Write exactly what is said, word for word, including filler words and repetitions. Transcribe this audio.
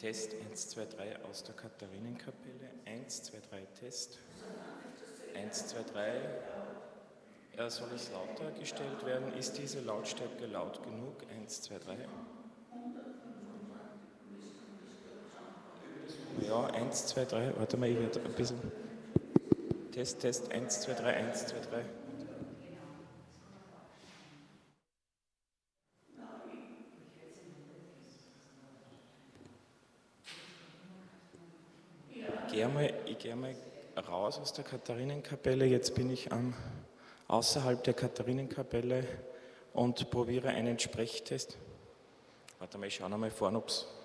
Test eins, zwei, drei aus der Katharinenkapelle. eins, zwei, drei, Test. eins, zwei, drei. Ja, soll es lauter gestellt werden? Ist diese Lautstärke laut genug? eins, zwei, drei. Ja, eins, zwei, drei. Warte mal, ich werde ein bisschen. Test, Test, eins, zwei, drei, eins, zwei, drei. Ich gehe mal, ich gehe mal raus aus der Katharinenkapelle. Jetzt bin ich am, außerhalb der Katharinenkapelle und probiere einen Sprechtest. Warte mal, ich schaue noch mal vorne, ob es